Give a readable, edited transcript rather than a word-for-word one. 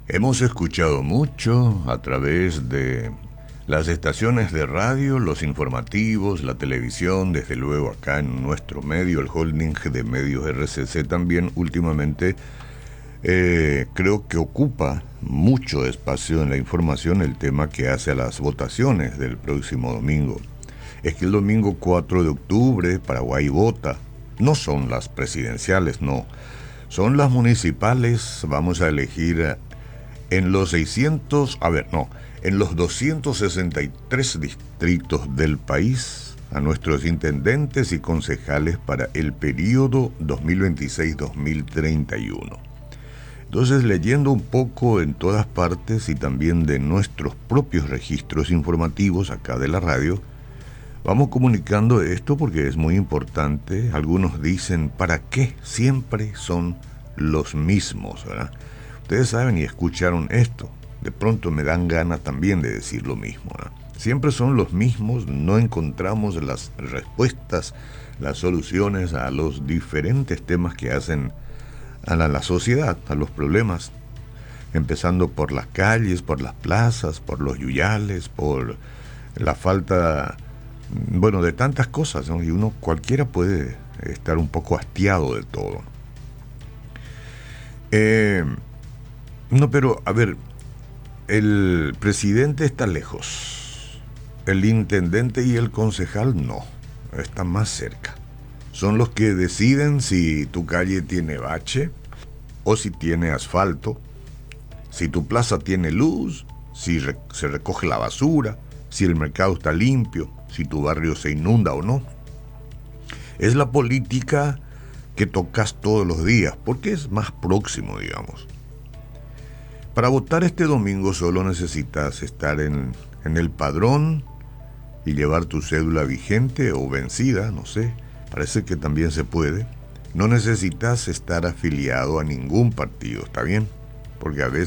Hemos escuchado mucho a través de las estaciones de radio, los informativos, la televisión, desde luego acá en nuestro medio, el holding de medios RCC también últimamente creo que ocupa mucho espacio en la información el tema que hace a las votaciones del próximo domingo. Es que el domingo 4 de octubre Paraguay vota. No son las presidenciales, no. Son las municipales. Vamos a elegir en los en los 263 distritos del país a nuestros intendentes y concejales para el periodo 2026-2031. Entonces, leyendo un poco en todas partes y también de nuestros propios registros informativos acá de la radio, vamos comunicando esto porque es muy importante. Algunos dicen, ¿para qué siempre son los mismos, verdad? Ustedes saben y escucharon esto. De pronto me dan ganas también de decir lo mismo, ¿verdad? Siempre son los mismos, no encontramos las respuestas, las soluciones a los diferentes temas que hacen a la sociedad, a los problemas, empezando por las calles, por las plazas, por los yuyales, por la falta, de tantas cosas, ¿no? Y cualquiera puede estar un poco hastiado de todo. Pero a ver, el presidente está lejos, el intendente y el concejal no, están más cerca. Son los que deciden si tu calle tiene bache o si tiene asfalto, si tu plaza tiene luz, si se recoge la basura, si el mercado está limpio, si tu barrio se inunda o no. Es la política que tocas todos los días, porque es más próximo, digamos. Para votar este domingo solo necesitas estar en el padrón y llevar tu cédula vigente o vencida, no sé, parece que también se puede. No necesitas estar afiliado a ningún partido, ¿está bien? Porque a veces